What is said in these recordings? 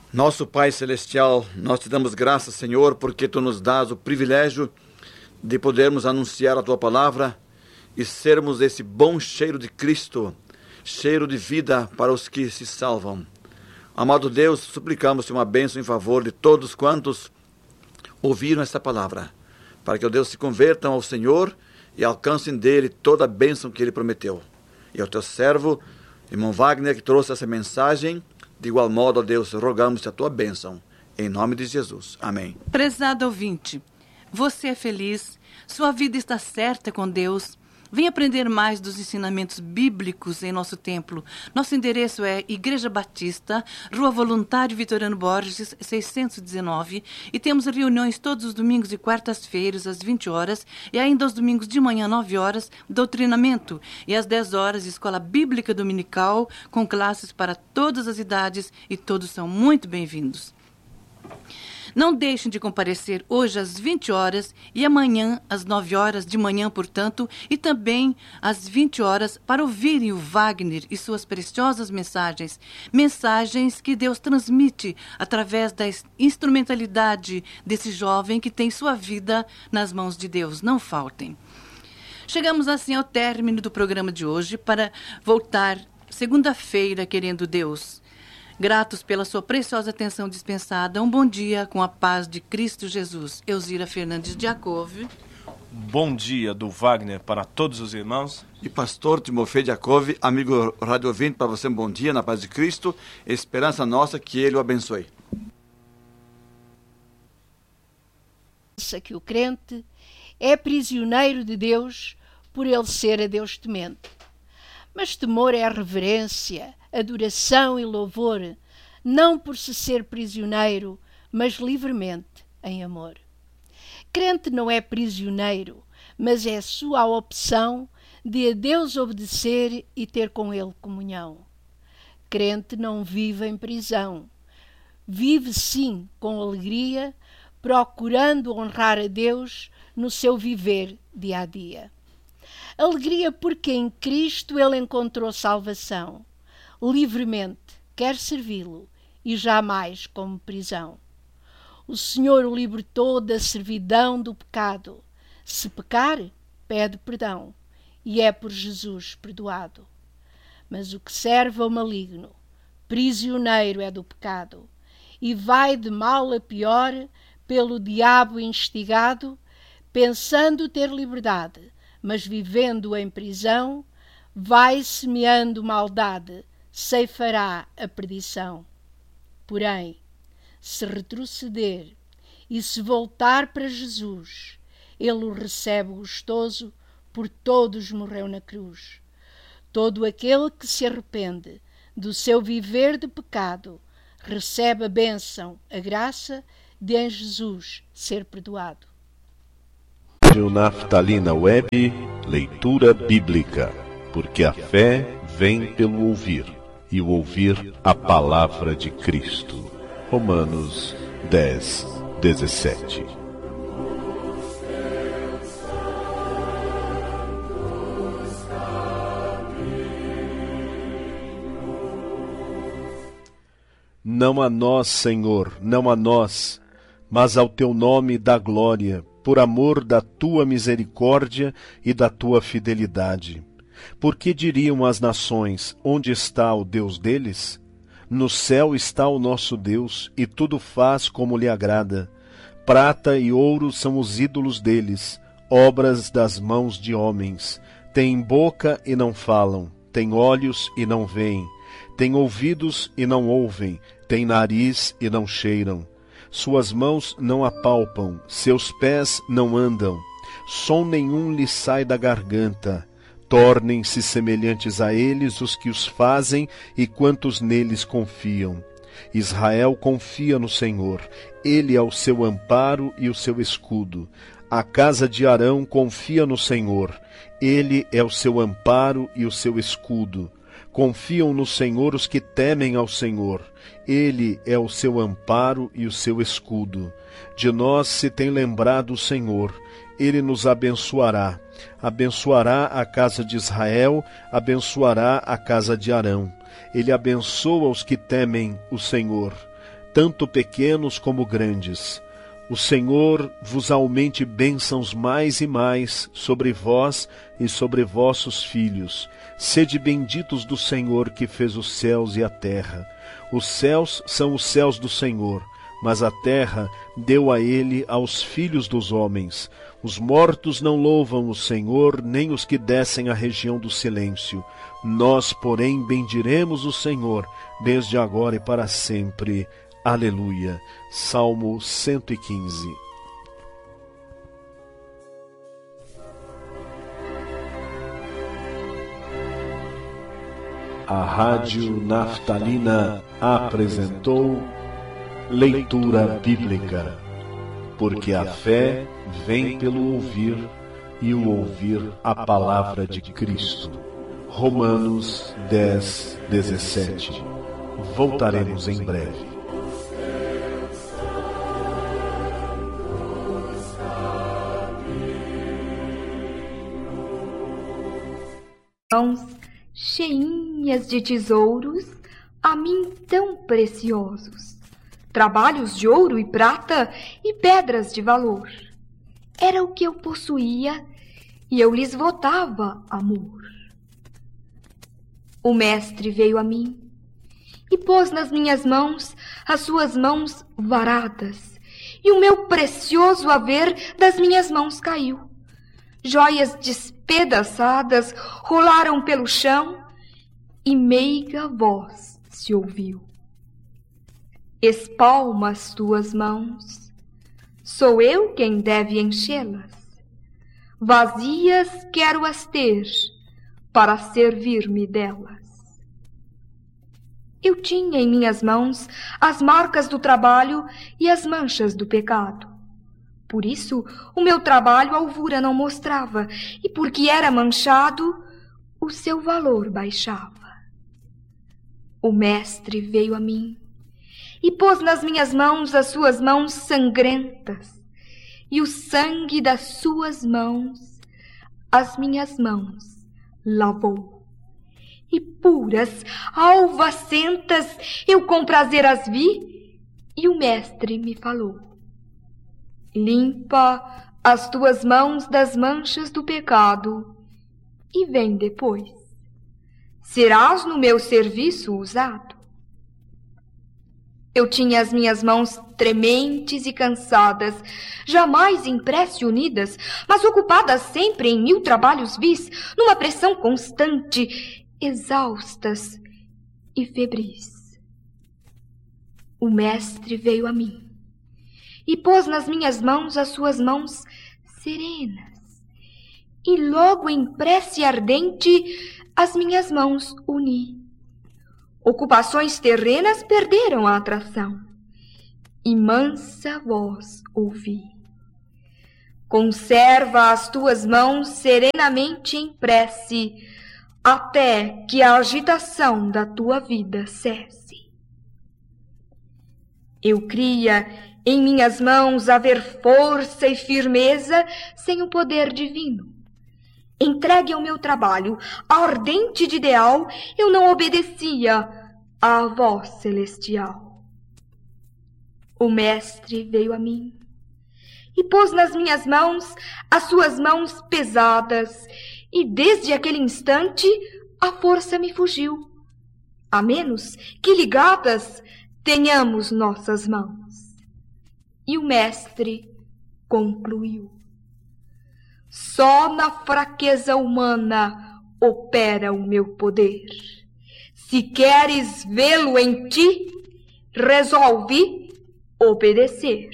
Nosso Pai Celestial, nós te damos graças, Senhor, porque Tu nos dás o privilégio de podermos anunciar a Tua palavra e sermos esse bom cheiro de Cristo, cheiro de vida para os que se salvam. Amado Deus, suplicamos-te uma bênção em favor de todos quantos ouviram esta palavra, para que, ó Deus, se convertam ao Senhor e alcancem dele toda a bênção que ele prometeu. E ao teu servo, irmão Wagner, que trouxe essa mensagem, de igual modo, ó Deus, rogamos a tua bênção, em nome de Jesus. Amém. Prezado ouvinte, você é feliz, sua vida está certa com Deus. Vem aprender mais dos ensinamentos bíblicos em nosso templo. Nosso endereço é Igreja Batista, Rua Voluntário Vitoriano Borges, 619. E temos reuniões todos os domingos e quartas-feiras, às 20 horas. E ainda aos domingos de manhã, 9 horas, doutrinamento. E às 10 horas, escola bíblica dominical, com classes para todas as idades. E todos são muito bem-vindos. Não deixem de comparecer hoje às 20 horas e amanhã às 9 horas de manhã, portanto, e também às 20 horas para ouvirem o Wagner e suas preciosas mensagens. Mensagens que Deus transmite através da instrumentalidade desse jovem que tem sua vida nas mãos de Deus. Não faltem. Chegamos assim ao término do programa de hoje para voltar segunda-feira, querendo Deus. Gratos pela sua preciosa atenção dispensada. Um bom dia com a paz de Cristo Jesus. Elzira Fernandes de Jacob. Bom dia do Wagner para todos os irmãos. E pastor Timofei de Jacob, amigo rádio ouvinte, para você um bom dia na paz de Cristo. Esperança nossa que Ele o abençoe. Que o crente é prisioneiro de Deus por ele ser a Deus temente. Mas temor é a reverência, adoração e louvor, não por se ser prisioneiro, mas livremente em amor. Crente não é prisioneiro, mas é sua opção de a Deus obedecer e ter com Ele comunhão. Crente não vive em prisão. Vive sim com alegria, procurando honrar a Deus no seu viver dia a dia. Alegria porque em Cristo ele encontrou salvação. Livremente quer servi-lo e jamais como prisão. O Senhor o libertou da servidão do pecado. Se pecar, pede perdão e é por Jesus perdoado. Mas o que serve ao maligno, prisioneiro é do pecado e vai de mal a pior pelo diabo instigado, pensando ter liberdade, mas vivendo em prisão, vai semeando maldade, ceifará a perdição. Porém, se retroceder e se voltar para Jesus, ele o recebe gostoso, por todos morreu na cruz. Todo aquele que se arrepende do seu viver de pecado, recebe a bênção, a graça de em Jesus ser perdoado. Naftalina Web, leitura bíblica, porque a fé vem pelo ouvir, e o ouvir a palavra de Cristo. Romanos 10, 17. Não a nós, Senhor, não a nós, mas ao teu nome dá glória, por amor da tua misericórdia e da tua fidelidade. Porque diriam as nações, onde está o Deus deles? No céu está o nosso Deus, e tudo faz como lhe agrada. Prata e ouro são os ídolos deles, obras das mãos de homens. Têm boca e não falam, têm olhos e não veem, têm ouvidos e não ouvem, têm nariz e não cheiram. Suas mãos não apalpam, seus pés não andam, som nenhum lhes sai da garganta. Tornem-se semelhantes a eles os que os fazem e quantos neles confiam. Israel confia no Senhor, ele é o seu amparo e o seu escudo. A casa de Arão confia no Senhor, ele é o seu amparo e o seu escudo. Confiam no Senhor os que temem ao Senhor, ele é o seu amparo e o seu escudo. De nós se tem lembrado o Senhor, ele nos abençoará. Abençoará a casa de Israel, abençoará a casa de Arão. Ele abençoa os que temem o Senhor. tanto pequenos como grandes. O Senhor vos aumente bênçãos mais e mais sobre vós e sobre vossos filhos. Sede benditos do Senhor que fez os céus e a terra. Os céus são os céus do Senhor, mas a terra deu a ele aos filhos dos homens. Os mortos não louvam o Senhor, nem os que descem à região do silêncio. Nós, porém, bendiremos o Senhor, desde agora e para sempre. Aleluia. Salmo 115. A Rádio Naftalina apresentou Leitura Bíblica, porque a fé vem pelo ouvir e o ouvir a palavra de Cristo. Romanos 10, 17. Voltaremos em breve. Mãos cheinhas de tesouros, a mim tão preciosos, trabalhos de ouro e prata e pedras de valor. Era o que eu possuía e eu lhes votava amor. O mestre veio a mim e pôs nas minhas mãos as suas mãos varadas, e o meu precioso haver das minhas mãos caiu. Joias despedaçadas rolaram pelo chão e meiga voz se ouviu. Espalma as tuas mãos, sou eu quem deve enchê-las. Vazias quero-as ter para servir-me delas. Eu tinha em minhas mãos as marcas do trabalho e as manchas do pecado. Por isso, o meu trabalho a alvura não mostrava, e porque era manchado, o seu valor baixava. O mestre veio a mim e pôs nas minhas mãos as suas mãos sangrentas, e o sangue das suas mãos as minhas mãos lavou. E puras, alvacentas, eu com prazer as vi, e o mestre me falou: limpa as tuas mãos das manchas do pecado e vem depois. Serás no meu serviço usado. Eu tinha as minhas mãos trementes e cansadas, jamais em prece unidas, mas ocupadas sempre em 1000 trabalhos vis, numa pressão constante, exaustas e febris. O mestre veio a mim e pôs nas minhas mãos as suas mãos serenas, e logo em prece ardente as minhas mãos uni. Ocupações terrenas perderam a atração, e mansa voz ouvi: conserva as tuas mãos serenamente em prece, até que a agitação da tua vida cesse. Eu cria em minhas mãos haver força e firmeza sem o poder divino. Entregue ao meu trabalho, ardente de ideal, eu não obedecia à voz celestial. O mestre veio a mim e pôs nas minhas mãos as suas mãos pesadas, e desde aquele instante a força me fugiu, a menos que ligadas tenhamos nossas mãos. E o mestre concluiu: só na fraqueza humana opera o meu poder. Se queres vê-lo em ti, resolve obedecer.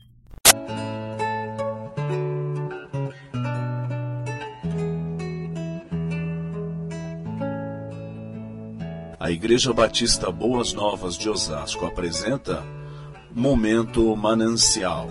A Igreja Batista Boas Novas de Osasco apresenta Momento Manancial.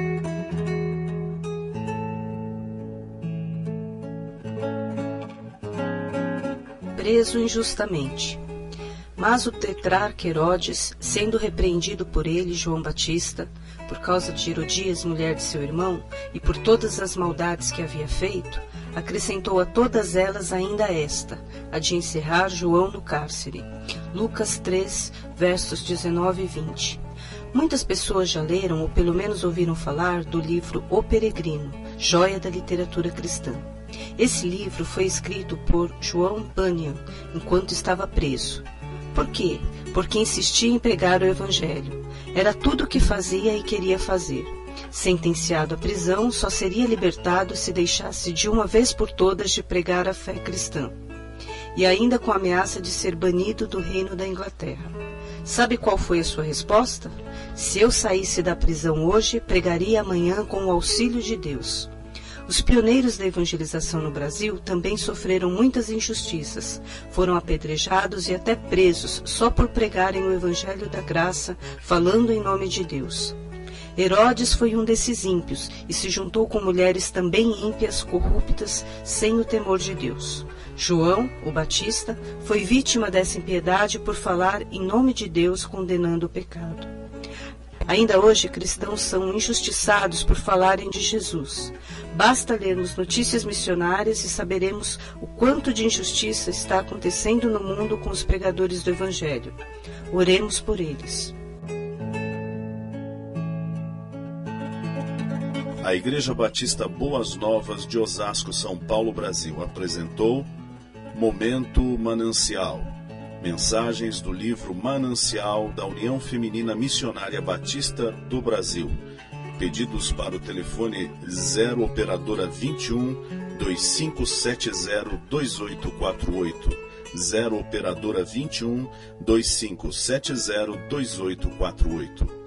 Preso injustamente. Mas o tetrarca Herodes, sendo repreendido por ele, João Batista, por causa de Herodias, mulher de seu irmão, e por todas as maldades que havia feito, acrescentou a todas elas ainda esta, a de encerrar João no cárcere. Lucas 3, versos 19 e 20. Muitas pessoas já leram ou pelo menos ouviram falar do livro O Peregrino, joia da literatura cristã. Esse livro foi escrito por João Bunyan enquanto estava preso. Por quê? Porque insistia em pregar o Evangelho. Era tudo o que fazia e queria fazer. Sentenciado à prisão, só seria libertado se deixasse de uma vez por todas de pregar a fé cristã. E ainda com a ameaça de ser banido do reino da Inglaterra. Sabe qual foi a sua resposta? Se eu saísse da prisão hoje, pregaria amanhã com o auxílio de Deus. Os pioneiros da evangelização no Brasil também sofreram muitas injustiças, foram apedrejados e até presos só por pregarem o Evangelho da Graça, falando em nome de Deus. Herodes foi um desses ímpios e se juntou com mulheres também ímpias, corruptas, sem o temor de Deus. João, o Batista, foi vítima dessa impiedade por falar em nome de Deus, condenando o pecado. Ainda hoje, cristãos são injustiçados por falarem de Jesus. Basta lermos notícias missionárias e saberemos o quanto de injustiça está acontecendo no mundo com os pregadores do Evangelho. Oremos por eles. A Igreja Batista Boas Novas de Osasco, São Paulo, Brasil, apresentou Momento Manancial. Mensagens do livro Manancial da União Feminina Missionária Batista do Brasil. Pedidos para o telefone 0 operadora 21 2570 2848. 0 operadora 21 2570 2848.